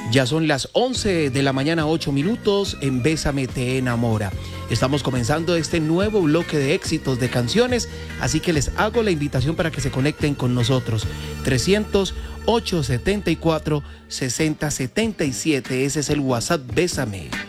Ya son las 11 de la mañana, 8 minutos, en Bésame te enamora. Estamos comenzando este nuevo bloque de éxitos de canciones, así que les hago la invitación para que se conecten con nosotros. 300-874-6077, ese es el WhatsApp Bésame.